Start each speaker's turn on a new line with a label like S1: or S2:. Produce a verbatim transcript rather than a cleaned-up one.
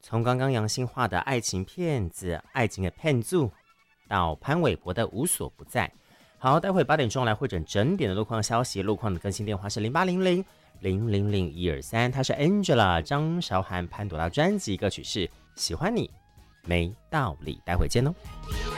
S1: 从刚刚杨心画的爱情骗子、爱情的骗子，到潘玮柏的无所不在。好，待会八点钟来会诊整点的路况消息，路况的更新电话是零八零零零零零一二三，她是 Angela 张韶涵潘朵拉专辑歌曲是《喜欢你没道理》，待会见哦。